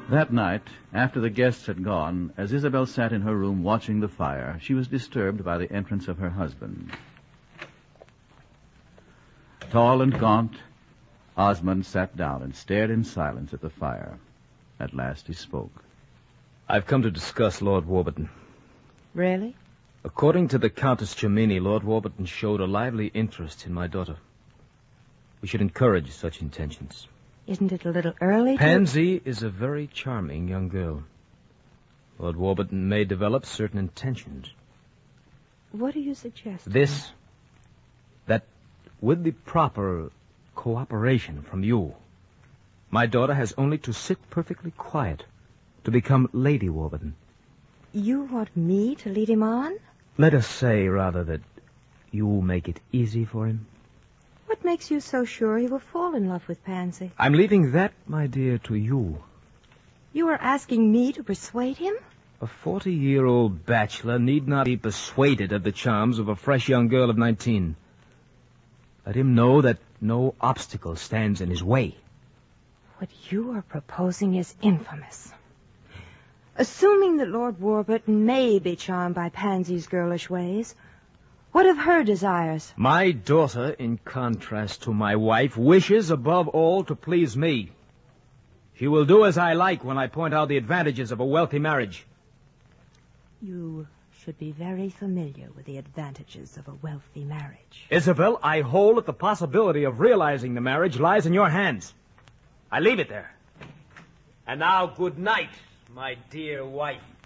That night, after the guests had gone, as Isabel sat in her room watching the fire, she was disturbed by the entrance of her husband. Tall and gaunt, Osmond sat down and stared in silence at the fire. At last he spoke. I've come to discuss Lord Warburton. Really? According to the Countess Germini, Lord Warburton showed a lively interest in my daughter. We should encourage such intentions. Isn't it a little early? Pansy is a very charming young girl. Lord Warburton may develop certain intentions. What do you suggest? This, that with the proper cooperation from you, my daughter has only to sit perfectly quiet to become Lady Warburton. You want me to lead him on? Let us say, rather, that you make it easy for him. What makes you so sure he will fall in love with Pansy? I'm leaving that, my dear, to you. You are asking me to persuade him? A 40-year-old bachelor need not be persuaded of the charms of a fresh young girl of 19. Let him know that no obstacle stands in his way. What you are proposing is infamous. Assuming that Lord Warburton may be charmed by Pansy's girlish ways, what of her desires? My daughter, in contrast to my wife, wishes above all to please me. She will do as I like when I point out the advantages of a wealthy marriage. You should be very familiar with the advantages of a wealthy marriage. Isabel, I hold that the possibility of realizing the marriage lies in your hands. I leave it there. And now, good night, my dear wife.